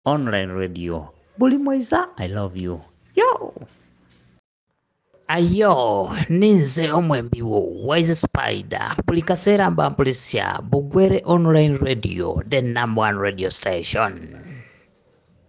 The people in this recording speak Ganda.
online radio. Bully Moisa, I love you. Yo! Ayo, ninze omwembiwo, Wise Spider, Pulikasera Mbampulisya, Bugwere Online Radio, the #1 radio station.